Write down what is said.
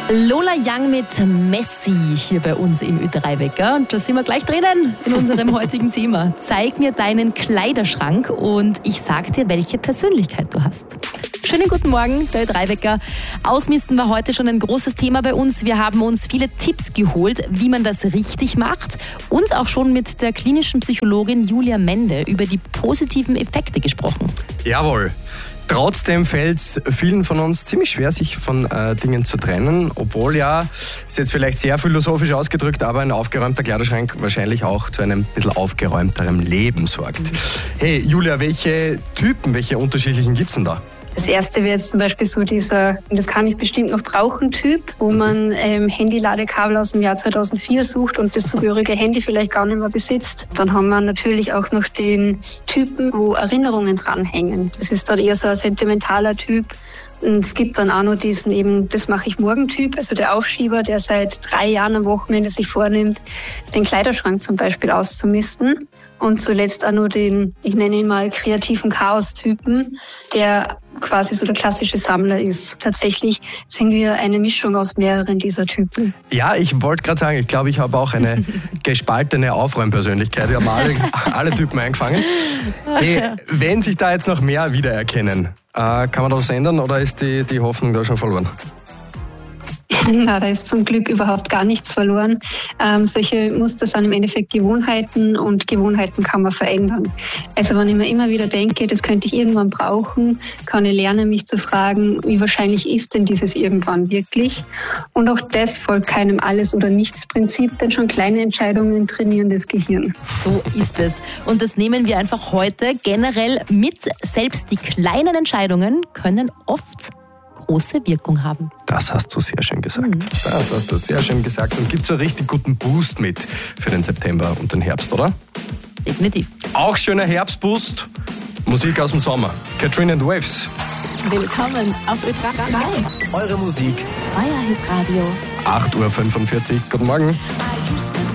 Lola Young mit Messi hier bei uns im Ö3-Wecker. Und da sind wir gleich drinnen in unserem heutigen Thema. Zeig mir deinen Kleiderschrank und ich sag dir, welche Persönlichkeit du hast. Schönen guten Morgen, der Ö3-Wecker. Ausmisten war heute schon ein großes Thema bei uns. Wir haben uns viele Tipps geholt, wie man das richtig macht. Und auch schon mit der klinischen Psychologin Julia Mende über die positiven Effekte gesprochen. Jawohl. Trotzdem fällt es vielen von uns ziemlich schwer, sich von Dingen zu trennen, obwohl ist jetzt vielleicht sehr philosophisch ausgedrückt, aber ein aufgeräumter Kleiderschrank wahrscheinlich auch zu einem bisschen aufgeräumterem Leben sorgt. Hey Julia, welche unterschiedlichen gibt es denn da? Das erste wäre jetzt zum Beispiel so dieser, das kann ich bestimmt noch brauchen, Typ, wo man Handy-Ladekabel aus dem Jahr 2004 sucht und das zugehörige Handy vielleicht gar nicht mehr besitzt. Dann haben wir natürlich auch noch den Typen, wo Erinnerungen dranhängen. Das ist dann eher so ein sentimentaler Typ. Und es gibt dann auch noch diesen eben, das mache ich morgen Typ, also der Aufschieber, der seit 3 Jahren am Wochenende sich vornimmt, den Kleiderschrank zum Beispiel auszumisten. Und zuletzt auch noch den, ich nenne ihn mal kreativen Chaos-Typen, der quasi so der klassische Sammler ist. Tatsächlich sind wir eine Mischung aus mehreren dieser Typen. Ja, ich wollte gerade sagen, ich glaube, ich habe auch eine gespaltene Aufräumpersönlichkeit. Wir haben alle Typen eingefangen. Hey, wenn sich da jetzt noch mehr wiedererkennen, kann man da was ändern oder ist die Hoffnung da schon verloren? Na, da ist zum Glück überhaupt gar nichts verloren. Solche Muster sind im Endeffekt Gewohnheiten und Gewohnheiten kann man verändern. Also wenn ich mir immer wieder denke, das könnte ich irgendwann brauchen, kann ich lernen, mich zu fragen, wie wahrscheinlich ist denn dieses irgendwann wirklich? Und auch das folgt keinem Alles- oder Nichts-Prinzip, denn schon kleine Entscheidungen trainieren das Gehirn. So ist es. Und das nehmen wir einfach heute generell mit. Selbst die kleinen Entscheidungen können oft große Wirkung haben. Das hast du sehr schön gesagt. Und gibt so einen richtig guten Boost mit für den September und den Herbst, oder? Definitiv. Auch schöner Herbstboost. Musik aus dem Sommer. Katrina and Waves. Willkommen auf Ö3. Eure Musik. Euer Hitradio. 8:45 Uhr. Guten Morgen.